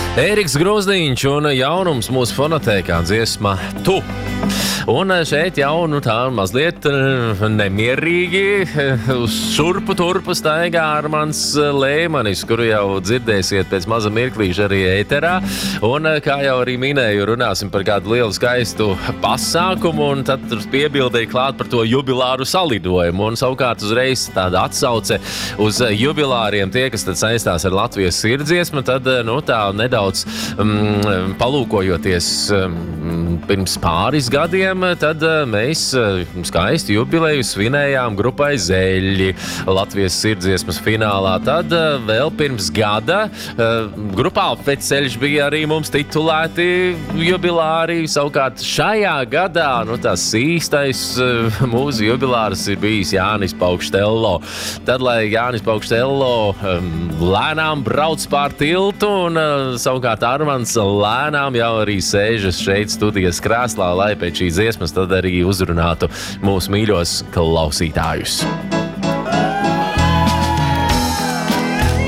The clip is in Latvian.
Ēriks Grozdiņš un jaunums mūsu fonotēkā dziesma Tu. Un šeit jau tā mazliet nemierīgi uz šurpu turpu staigā Armands Lēmanis, kuru jau dzirdēsiet pēc maza mirklīša arī ēterā. Un kā jau arī minēju, runāsim par kādu lielu skaistu pasākumu, un tad piebildēja klāt par to jubilāru salidojumu. Un savukārt uzreiz tāda atsauce uz jubilāriem, tie, kas tad saistās ar Latvijas sirdsdziesmu, tad tā nedaudz palūkojoties pirms pāris gadiem, tad mēs skaisti jubileju svinējām grupai Zeļļi Latvijas sirdsdziesmas finālā. Tad vēl pirms gada grupā Pēcceļš bija arī mums titulēti jubilāri. Savukārt šajā gadā tas īstais mūsu jubilārs ir bijis Jānis Paukštello. Tad, lai Jānis Paukštello lēnām brauc pār tiltu, un savukārt Armands lēnām jau arī sēžas šeit studijas krēslā, lai pēc šīs dziesmas tad arī uzrunātu mūsu mīļos klausītājus.